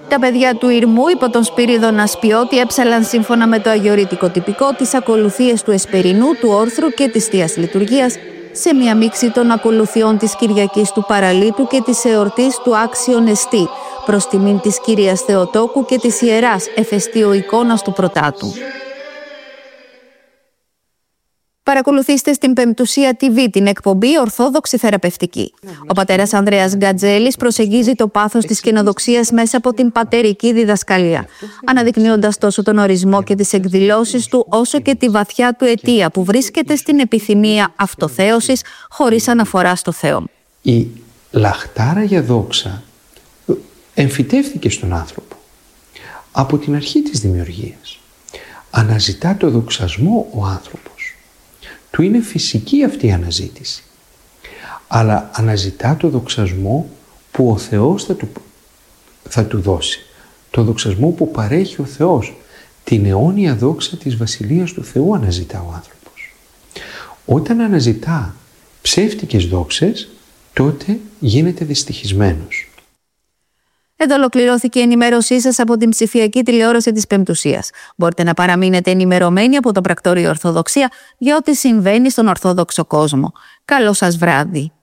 Τα παιδιά του Ιρμού υπό τον Σπύριδωνα Σπιώτη έψαλαν σύμφωνα με το αγιορείτικο τυπικό τις ακολουθίες του Εσπερινού, του Όρθρου και της Θείας Λειτουργίας σε μια μίξη των ακολουθιών της Κυριακής του Παραλίτου και της εορτής του Άξιον Εστί προς τιμήν της Κυρίας Θεοτόκου και της Ιεράς Εφεστίου εικόνας του Πρωτάτου. Παρακολουθήστε στην Πεμπτουσία TV την εκπομπή Ορθόδοξη Θεραπευτική. Ο πατέρας Ανδρέας Γκατζέλης προσεγγίζει το πάθος της καινοδοξίας μέσα από την πατερική διδασκαλία, αναδεικνύοντας τόσο τον ορισμό και τις εκδηλώσεις του, όσο και τη βαθιά του αιτία που βρίσκεται στην επιθυμία αυτοθέωσης χωρίς αναφορά στο Θεό. Η λαχτάρα για δόξα εμφυτεύτηκε στον άνθρωπο από την αρχή της δημιουργίας. Αναζητά το δοξασμό ο άνθρωπος. Του είναι φυσική αυτή η αναζήτηση. Αλλά αναζητά το δοξασμό που ο Θεός θα του δώσει. Το δοξασμό που παρέχει ο Θεός. Την αιώνια δόξα της Βασιλείας του Θεού αναζητά ο άνθρωπος. Όταν αναζητά ψεύτικες δόξες, τότε γίνεται δυστυχισμένος. Εδώ ολοκληρώθηκε η ενημέρωσή σας από την ψηφιακή τηλεόραση της Πεμπτουσίας. Μπορείτε να παραμείνετε ενημερωμένοι από το πρακτορείο Ορθοδοξία για ό,τι συμβαίνει στον Ορθόδοξο κόσμο. Καλό σας βράδυ.